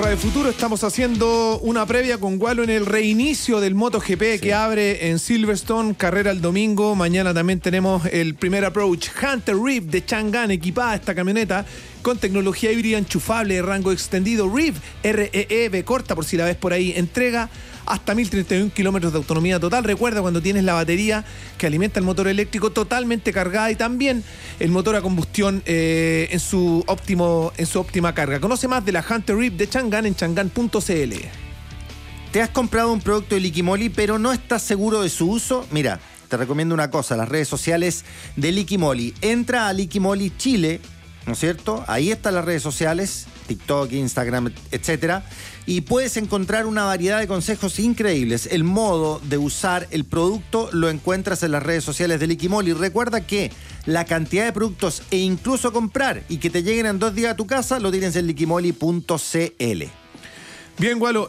Radio Futuro. Estamos haciendo una previa con Gualo en el reinicio del MotoGP que abre en Silverstone, carrera el domingo. Mañana también tenemos el primer approach Hunter Reeve de Chang'an, equipada esta camioneta con tecnología híbrida enchufable de rango extendido. Reeve REE B corta, por si la ves por ahí, entrega hasta 1031 kilómetros de autonomía total. Recuerda cuando tienes la batería que alimenta el motor eléctrico totalmente cargada y también el motor a combustión en su óptima carga. Conoce más de la Hunter Reeve de Chang'an en chang'an.cl. ¿Te has comprado un producto de Liquimoli pero no estás seguro de su uso? Mira, te recomiendo una cosa, las redes sociales de Liquimoli. Entra a Liquimoli Chile, ¿no es cierto? Ahí están las redes sociales, TikTok, Instagram, etcétera. Y puedes encontrar una variedad de consejos increíbles. El modo de usar el producto lo encuentras en las redes sociales de Liquimoli. Recuerda que la cantidad de productos e incluso comprar y que te lleguen en 2 días a tu casa lo tienes en liquimoli.cl. Bien, Gualo.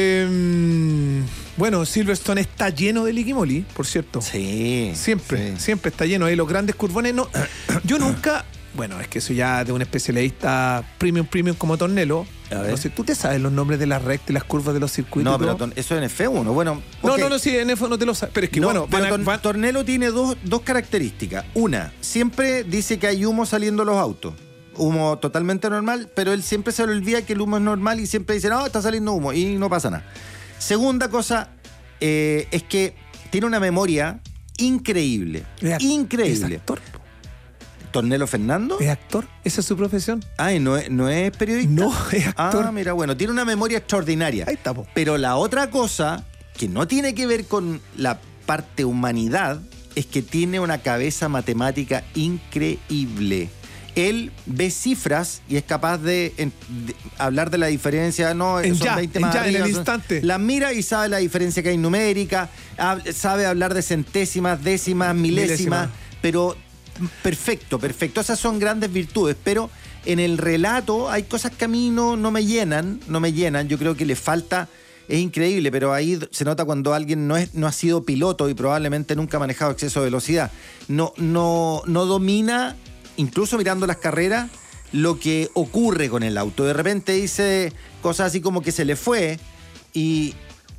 Bueno, Silverstone está lleno de Liquimoli, por cierto. Sí. Siempre está lleno. Ahí los grandes curvones. No, yo nunca... Bueno, es que eso ya de un especialista premium como Tornello. No sé, ¿tú te sabes los nombres de las rectas y las curvas de los circuitos? No, pero eso en F1. Bueno, okay. No, sí, en F1 no te lo sabes. Pero es que Tornello tiene dos características. Una, siempre dice que hay humo saliendo de los autos. Humo totalmente normal, pero él siempre se le olvida que el humo es normal y siempre dice, no, está saliendo humo y no pasa nada. Segunda cosa, es que tiene una memoria increíble. Increíble. ¿Es actor? ¿Tornello Fernando? ¿Es actor? ¿Esa es su profesión? Ay, ¿no es periodista? No, es actor. Ah, mira, bueno, tiene una memoria extraordinaria. Ahí está, po. Pero la otra cosa, que no tiene que ver con la parte humanidad, es que tiene una cabeza matemática increíble. Él ve cifras y es capaz de hablar de la diferencia, no, son 20 más arriba, en el instante. Las mira y sabe la diferencia que hay numérica, sabe hablar de centésimas, décimas, milésimas, pero... Perfecto. Esas son grandes virtudes, pero en el relato hay cosas que a mí no me llenan. Yo creo que le falta, es increíble, pero ahí se nota cuando alguien no ha sido piloto y probablemente nunca ha manejado exceso de velocidad. No domina, incluso mirando las carreras, lo que ocurre con el auto. De repente dice cosas así como que se le fue y...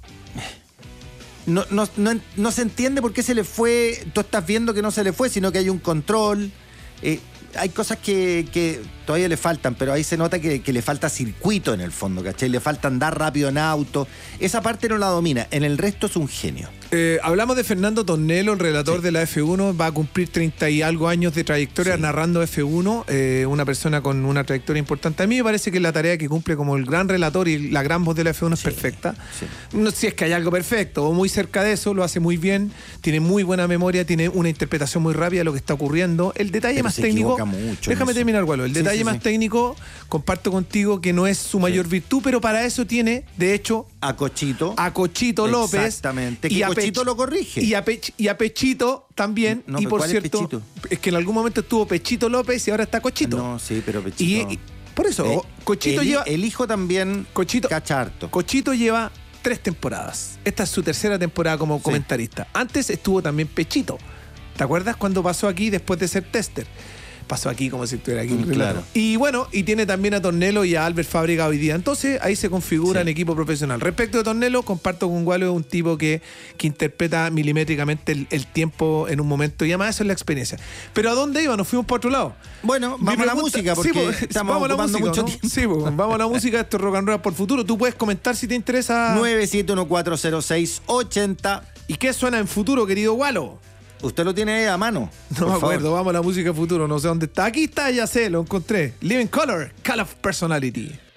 No se entiende por qué se le fue. Tú estás viendo que no se le fue, sino que hay un control. Hay cosas que todavía le faltan, pero ahí se nota que le falta circuito en el fondo, ¿cachai? Le falta andar rápido en auto. Esa parte no la domina. En el resto es un genio. Hablamos de Fernando Tornello, el relator de la F1. Va a cumplir 30 y algo años de trayectoria narrando F1. Una persona con una trayectoria importante. A mí me parece que la tarea que cumple como el gran relator y la gran voz de la F1 es perfecta. Sí. No, si es que hay algo perfecto o muy cerca de eso, lo hace muy bien. Tiene muy buena memoria, tiene una interpretación muy rápida de lo que está ocurriendo. El detalle más técnico... Déjame terminar, Gualo. El detalle más técnico, comparto contigo que no es su mayor virtud, pero para eso tiene, de hecho... A Cochito López. Exactamente. Que Cochito lo corrige. Y a Pechito también. No, y por cierto, es que en algún momento estuvo Pechito López y ahora está Cochito. No, sí, pero Pechito... Y por eso, Cochito lleva... El hijo también cacha harto. Cochito lleva 3 temporadas. Esta es su tercera temporada como comentarista. Antes estuvo también Pechito. ¿Te acuerdas cuando pasó aquí después de ser tester? Pasó aquí como si estuviera aquí. Claro. Y bueno, y tiene también a Tornello y a Albert Fábrega hoy día. Entonces ahí se configura en equipo profesional. Respecto de Tornello, comparto con Gualo, es un tipo que interpreta milimétricamente el tiempo en un momento. Y además eso es la experiencia. Pero ¿a dónde iba? Nos fuimos para otro lado. Bueno, vamos a la música porque estamos ocupando mucho tiempo. Sí, vamos a la música. Esto es Rock and Roll por Futuro. Tú puedes comentar si te interesa. 971400680. ¿Y qué suena en futuro, querido Gualo? Usted lo tiene a mano. No me acuerdo, vamos a la música futuro, no sé dónde está. Aquí está, ya sé, lo encontré. Living Color, Call of Personality.